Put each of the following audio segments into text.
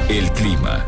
El clima.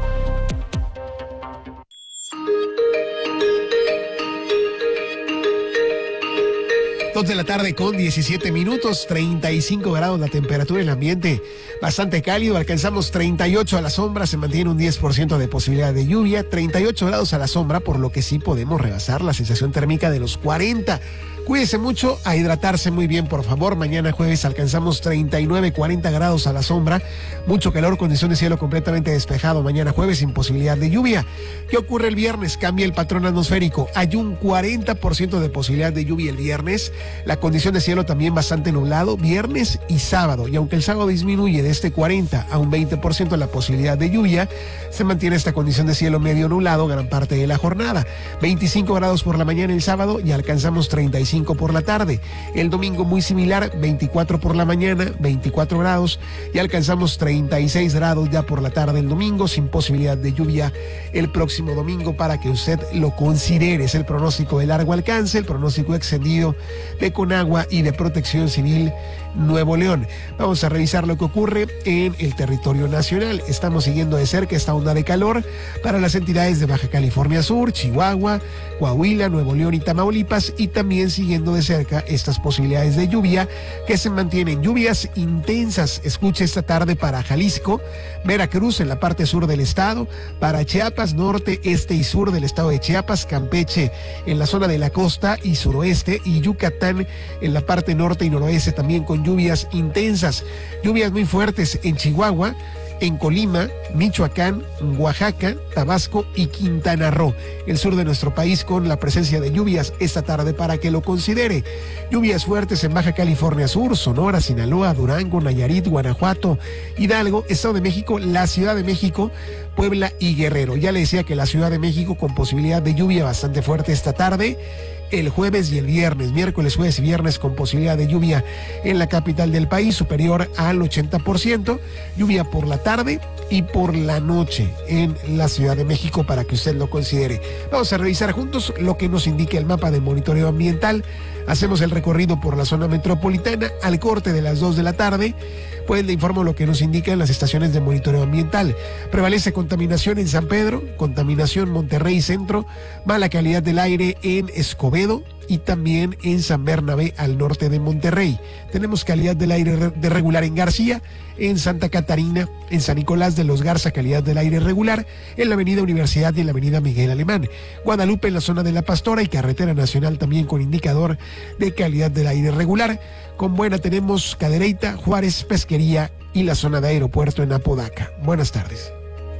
2 de la tarde con 17 minutos, 35 grados la temperatura en el ambiente, bastante cálido, alcanzamos 38 a la sombra, se mantiene un 10% de posibilidad de lluvia, 38 grados a la sombra, por lo que sí podemos rebasar la sensación térmica de los 40. Cuídese mucho, a hidratarse muy bien, por favor. Mañana jueves alcanzamos 39, 40 grados a la sombra. Mucho calor, condición de cielo completamente despejado. Mañana jueves sin posibilidad de lluvia. ¿Qué ocurre el viernes? Cambia el patrón atmosférico. Hay un 40% de posibilidad de lluvia el viernes. La condición de cielo también bastante nublado, viernes y sábado. Y aunque el sábado disminuye de este 40 a un 20% la posibilidad de lluvia, se mantiene esta condición de cielo medio nublado gran parte de la jornada. 25 grados por la mañana el sábado y alcanzamos 35 por la tarde. El domingo muy similar, 24 por la mañana, 24 grados y alcanzamos 36 grados ya por la tarde el domingo, sin posibilidad de lluvia el próximo domingo para que usted lo considere. Es el pronóstico de largo alcance, el pronóstico extendido de Conagua y de Protección Civil Nuevo León. Vamos a revisar lo que ocurre en el territorio nacional. Estamos siguiendo de cerca esta onda de calor para las entidades de Baja California Sur, Chihuahua, Coahuila, Nuevo León y Tamaulipas, y también siguiendo de cerca estas posibilidades de lluvia que se mantienen. Lluvias intensas, escuche esta tarde para Jalisco, Veracruz en la parte sur del estado, para Chiapas, norte, este y sur del estado de Chiapas, Campeche en la zona de la costa y suroeste, y Yucatán en la parte norte y noroeste también con lluvias intensas. Lluvias muy fuertes en Chihuahua, en Colima, Michoacán, Oaxaca, Tabasco y Quintana Roo. El sur de nuestro país con la presencia de lluvias esta tarde para que lo considere. Lluvias fuertes en Baja California Sur, Sonora, Sinaloa, Durango, Nayarit, Guanajuato, Hidalgo, Estado de México, la Ciudad de México, Puebla y Guerrero. Ya le decía que la Ciudad de México con posibilidad de lluvia bastante fuerte esta tarde. El jueves y el viernes, miércoles, jueves y viernes con posibilidad de lluvia en la capital del país superior al 80%, lluvia por la tarde y por la noche en la Ciudad de México para que usted lo considere. Vamos a revisar juntos lo que nos indica el mapa de monitoreo ambiental. Hacemos el recorrido por la zona metropolitana al corte de las 2 de la tarde. Pues le informo lo que nos indican las estaciones de monitoreo ambiental. Prevalece contaminación en San Pedro, contaminación Monterrey Centro, mala calidad del aire en Escobedo y también en San Bernabé al norte de Monterrey. Tenemos calidad del aire regular en García, en Santa Catarina, en San Nicolás de los Garza, calidad del aire regular, en la avenida Universidad y en la avenida Miguel Alemán. Guadalupe en la zona de La Pastora y Carretera Nacional también con indicador de calidad del aire regular. Con buena tenemos Cadereyta, Juárez, Pesquería y la zona de aeropuerto en Apodaca. Buenas tardes.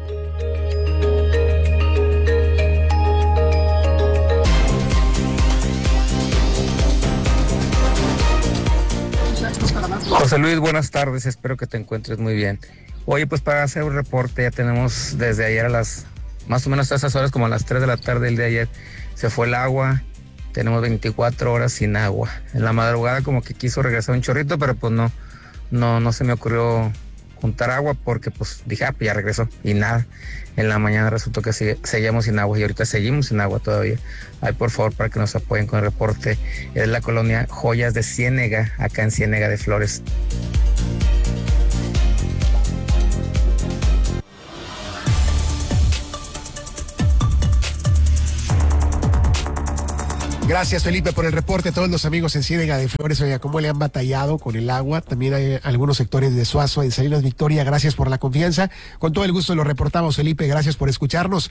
José Luis, buenas tardes, espero que te encuentres muy bien. Oye, pues para hacer un reporte, ya tenemos desde ayer a las, más o menos a esas horas, como a las 3 de la tarde del día de ayer, se fue el agua, tenemos 24 horas sin agua. En la madrugada como que quiso regresar un chorrito, pero pues no se me ocurrió juntar agua porque pues dije, pues ya regresó y nada. En la mañana resultó que seguíamos sin agua y ahorita seguimos sin agua todavía. Ay, por favor, para que nos apoyen con el reporte. Es la colonia Joyas de Ciénega, acá en Ciénega de Flores. Gracias, Felipe, por el reporte. A todos los amigos en Ciénega de Flores, oiga, cómo le han batallado con el agua. También hay algunos sectores de Suazo, en Salinas Victoria. Gracias por la confianza. Con todo el gusto lo reportamos, Felipe. Gracias por escucharnos.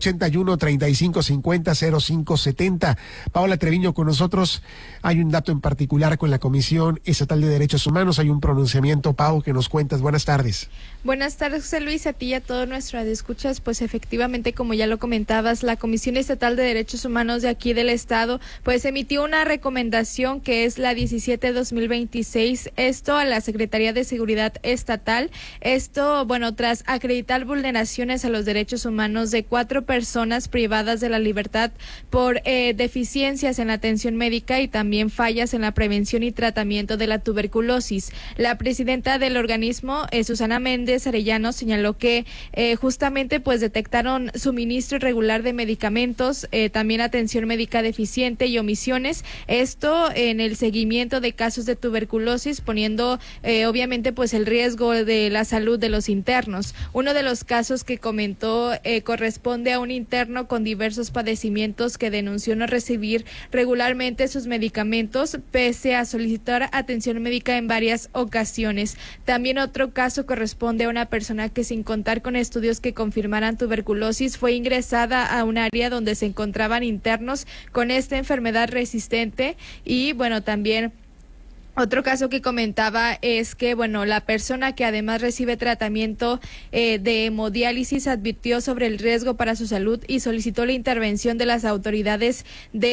81-3550-0570. Paola Treviño con nosotros. Hay un dato en particular con la Comisión Estatal de Derechos Humanos. Hay un pronunciamiento, Pau, que nos cuentas. Buenas tardes. Buenas tardes, José Luis, a ti y a todo nuestro escuchas. Pues efectivamente, como ya lo comentabas, la Comisión Estatal de Derechos Humanos de aquí del Estado pues emitió una recomendación que es la 17-2026, esto a la Secretaría de Seguridad Estatal, esto, bueno, tras acreditar vulneraciones a los derechos humanos de 4 personas privadas de la libertad por deficiencias en la atención médica y también fallas en la prevención y tratamiento de la tuberculosis. La presidenta del organismo, Susana Méndez Arellano, señaló que justamente pues detectaron suministro irregular de medicamentos, también atención médica deficiente, accidente y omisiones. Esto en el seguimiento de casos de tuberculosis, poniendo obviamente pues el riesgo de la salud de los internos. Uno de los casos que comentó corresponde a un interno con diversos padecimientos que denunció no recibir regularmente sus medicamentos pese a solicitar atención médica en varias ocasiones. También otro caso corresponde a una persona que, sin contar con estudios que confirmaran tuberculosis, fue ingresada a un área donde se encontraban internos con esta enfermedad resistente. Y bueno, también otro caso que comentaba es que, bueno, la persona que además recibe tratamiento de hemodiálisis advirtió sobre el riesgo para su salud y solicitó la intervención de las autoridades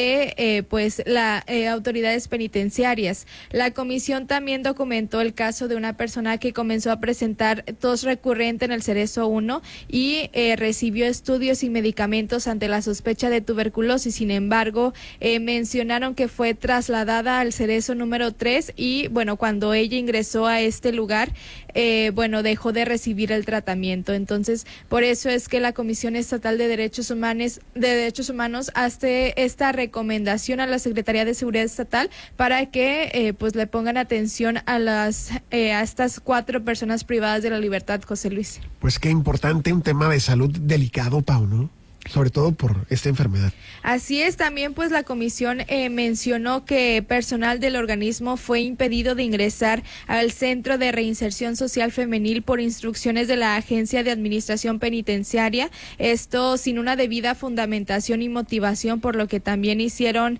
autoridades penitenciarias. La comisión también documentó el caso de una persona que comenzó a presentar tos recurrente en el Cerezo 1 y recibió estudios y medicamentos ante la sospecha de tuberculosis. Sin embargo, mencionaron que fue trasladada al Cerezo número 3 y bueno, cuando ella ingresó a este lugar, dejó de recibir el tratamiento. Entonces, por eso es que la Comisión Estatal de Derechos Humanos hace esta recomendación a la Secretaría de Seguridad Estatal para que le pongan atención a estas 4 personas privadas de la libertad, José Luis. Pues qué importante, un tema de salud delicado, Pau, ¿no? Sobre todo por esta enfermedad. Así es, también pues la comisión mencionó que personal del organismo fue impedido de ingresar al Centro de Reinserción Social Femenil por instrucciones de la Agencia de Administración Penitenciaria, esto sin una debida fundamentación y motivación, por lo que también hicieron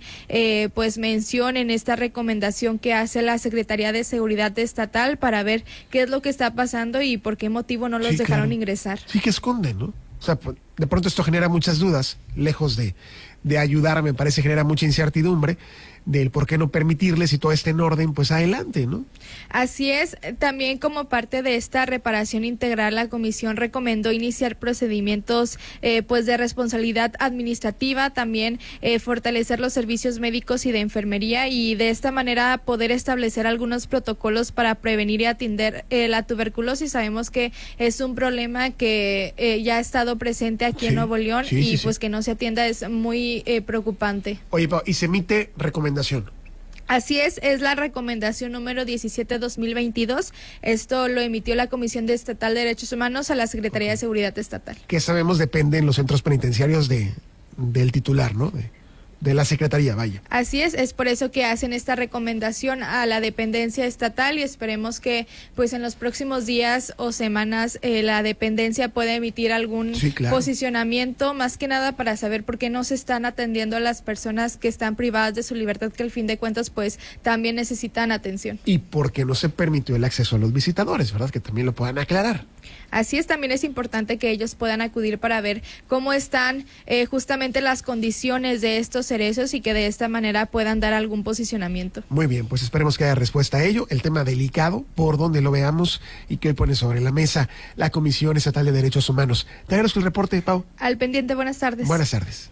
mención en esta recomendación que hace la Secretaría de Seguridad Estatal para ver qué es lo que está pasando y por qué motivo no los dejaron ingresar. Sí, que esconden, ¿no? O sea, de pronto esto genera muchas dudas, lejos de ayudar, me parece genera mucha incertidumbre del por qué no permitirles, si todo está en orden, pues adelante, ¿no? Así es, también como parte de esta reparación integral, la comisión recomendó iniciar procedimientos de responsabilidad administrativa, también fortalecer los servicios médicos y de enfermería y de esta manera poder establecer algunos protocolos para prevenir y atender la tuberculosis. Sabemos que es un problema que ya ha estado presente aquí en Nuevo León y que no se atienda es muy preocupante. Oye, Pau, y se emite recomendación. Así es la recomendación número 17/2022. Esto lo emitió la Comisión Estatal de Derechos Humanos a la Secretaría de Seguridad Estatal. Que sabemos depende en los centros penitenciarios del titular, ¿no? De la Secretaría, vaya. Así es por eso que hacen esta recomendación a la dependencia estatal y esperemos que pues en los próximos días o semanas la dependencia pueda emitir algún posicionamiento, más que nada para saber por qué no se están atendiendo a las personas que están privadas de su libertad, que al fin de cuentas pues también necesitan atención. Y por qué no se permitió el acceso a los visitadores, ¿verdad? Que también lo puedan aclarar. Así es, también es importante que ellos puedan acudir para ver cómo están justamente las condiciones de estos cerezos y que de esta manera puedan dar algún posicionamiento. Muy bien, pues esperemos que haya respuesta a ello. El tema delicado, por donde lo veamos y que hoy pone sobre la mesa la Comisión Estatal de Derechos Humanos. Te agradezco el reporte, Pau. Al pendiente, buenas tardes. Buenas tardes.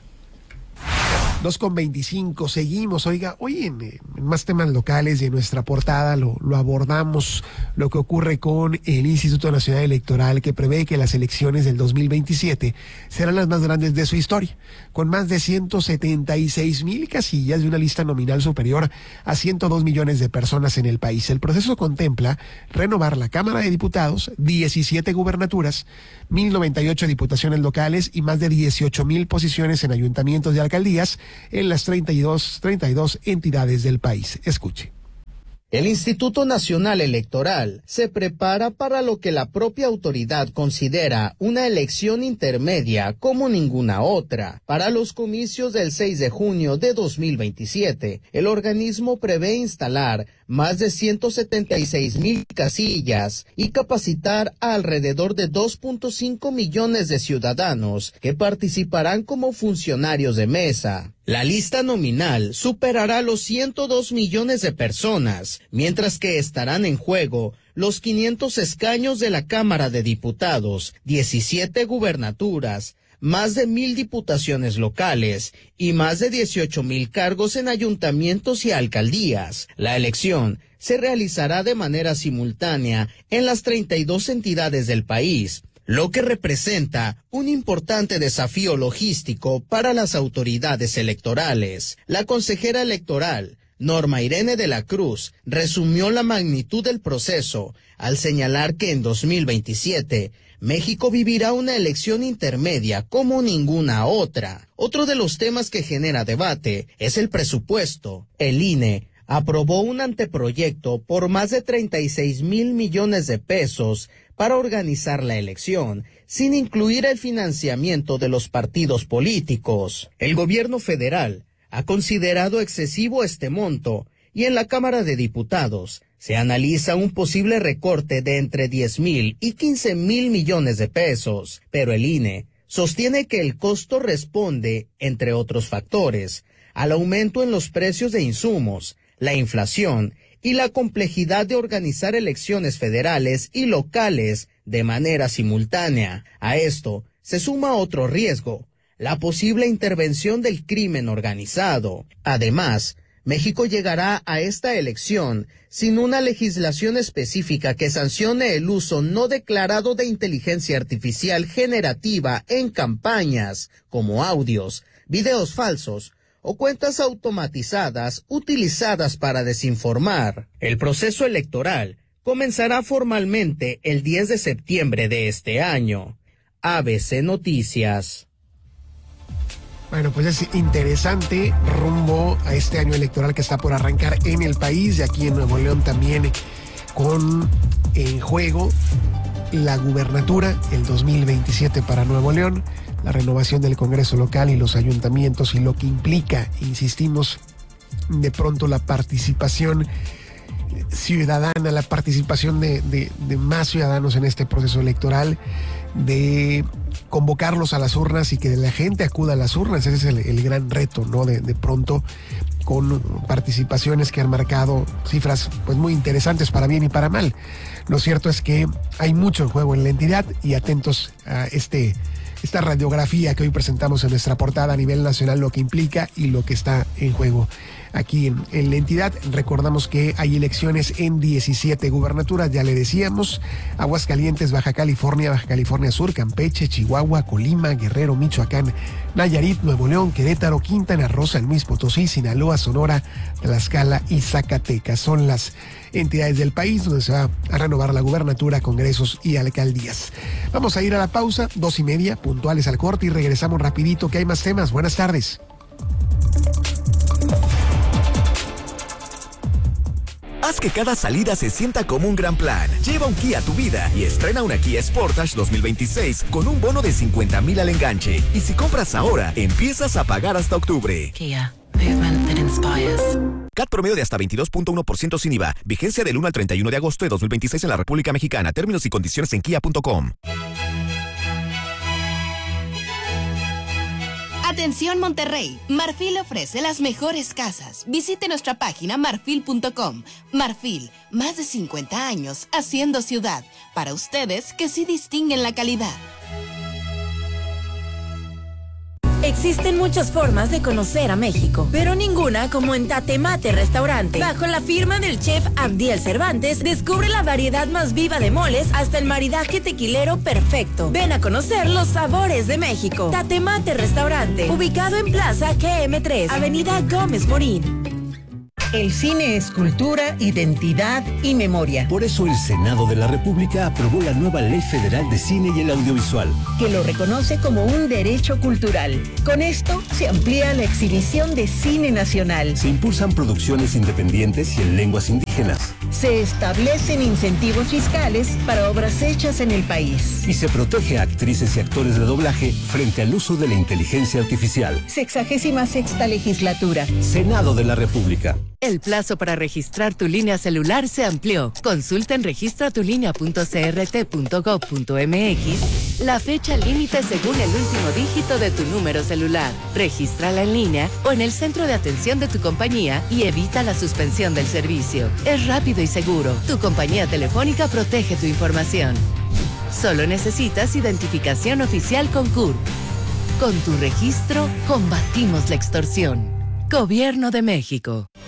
2:25, seguimos. Oiga, hoy en más temas locales y en nuestra portada lo abordamos, lo que ocurre con el Instituto Nacional Electoral, que prevé que las elecciones del 2027 serán las más grandes de su historia, con más de 176,000 casillas de una lista nominal superior a 102 millones de personas en el país. El proceso contempla renovar la Cámara de Diputados, 17 gubernaturas, 1,098 diputaciones locales y más de 18,000 posiciones en ayuntamientos y alcaldías en las 32 entidades del país. Escuche. El Instituto Nacional Electoral se prepara para lo que la propia autoridad considera una elección intermedia como ninguna otra. Para los comicios del 6 de junio de 2027, el organismo prevé instalar más de 176,000 casillas y capacitar a alrededor de 2.5 millones de ciudadanos que participarán como funcionarios de mesa. La lista nominal superará los 102 millones de personas, mientras que estarán en juego los 500 escaños de la Cámara de Diputados, 17 gubernaturas, más de 1,000 diputaciones locales y más de 18,000 cargos en ayuntamientos y alcaldías. La elección se realizará de manera simultánea en las 32 entidades del país, lo que representa un importante desafío logístico para las autoridades electorales. La consejera electoral, Norma Irene de la Cruz, resumió la magnitud del proceso al señalar que en 2027 México vivirá una elección intermedia como ninguna otra. Otro de los temas que genera debate es el presupuesto. El INE aprobó un anteproyecto por más de 36,000 millones de pesos para organizar la elección, sin incluir el financiamiento de los partidos políticos. El gobierno federal ha considerado excesivo este monto y en la Cámara de Diputados se analiza un posible recorte de entre 10,000 y 15,000 millones de pesos, pero el INE sostiene que el costo responde, entre otros factores, al aumento en los precios de insumos, la inflación y la complejidad de organizar elecciones federales y locales de manera simultánea. A esto se suma otro riesgo, la posible intervención del crimen organizado. Además, México llegará a esta elección sin una legislación específica que sancione el uso no declarado de inteligencia artificial generativa en campañas, como audios, videos falsos o cuentas automatizadas utilizadas para desinformar. El proceso electoral comenzará formalmente el 10 de septiembre de este año. ABC Noticias. Bueno, pues es interesante rumbo a este año electoral que está por arrancar en el país y aquí en Nuevo León también, con en juego la gubernatura el 2027 para Nuevo León, la renovación del Congreso local y los ayuntamientos y lo que implica, insistimos, de pronto la participación ciudadana, la participación de más ciudadanos en este proceso electoral, de convocarlos a las urnas y que la gente acuda a las urnas. Ese es el gran reto, ¿no? De pronto, con participaciones que han marcado cifras pues muy interesantes para bien y para mal. Lo cierto es que hay mucho en juego en la entidad y atentos a esta radiografía que hoy presentamos en nuestra portada a nivel nacional, lo que implica y lo que está en juego aquí en la entidad. Recordamos que hay elecciones en 17 gubernaturas, ya le decíamos: Aguascalientes, Baja California Sur, Campeche, Chihuahua, Colima, Guerrero, Michoacán, Nayarit, Nuevo León, Querétaro, Quintana Roo, San Luis Potosí, Sinaloa, Sonora, Tlaxcala y Zacatecas. Son las entidades del país donde se va a renovar la gubernatura, congresos y alcaldías. Vamos a ir a la pausa, 2:30, puntuales al corte, y regresamos rapidito que hay más temas. Buenas tardes. Haz que cada salida se sienta como un gran plan. Lleva un Kia a tu vida y estrena una Kia Sportage 2026 con un bono de 50,000 al enganche. Y si compras ahora, empiezas a pagar hasta octubre. Kia, movement that inspires. CAT promedio de hasta 22.1% sin IVA. Vigencia del 1 al 31 de agosto de 2026 en la República Mexicana. Términos y condiciones en kia.com. Atención Monterrey, Marfil ofrece las mejores casas. Visite nuestra página marfil.com. Marfil, más de 50 años haciendo ciudad. Para ustedes que sí distinguen la calidad. Existen muchas formas de conocer a México, pero ninguna como en Tatemate Restaurante. Bajo la firma del chef Abdiel Cervantes, descubre la variedad más viva de moles hasta el maridaje tequilero perfecto. Ven a conocer los sabores de México. Tatemate Restaurante, ubicado en Plaza GM3, Avenida Gómez Morín. El cine es cultura, identidad y memoria. Por eso el Senado de la República aprobó la nueva Ley Federal de Cine y el Audiovisual, que lo reconoce como un derecho cultural. Con esto se amplía la exhibición de cine nacional. Se impulsan producciones independientes y en lenguas indígenas. Se establecen incentivos fiscales para obras hechas en el país. Y se protege a actrices y actores de doblaje frente al uso de la inteligencia artificial. 66ª legislatura. Senado de la República. El plazo para registrar tu línea celular se amplió. Consulta en registratulinea.crt.gov.mx la fecha límite según el último dígito de tu número celular. Regístrala en línea o en el centro de atención de tu compañía y evita la suspensión del servicio. Es rápido y seguro. Tu compañía telefónica protege tu información. Solo necesitas identificación oficial con CURP. Con tu registro, combatimos la extorsión. Gobierno de México.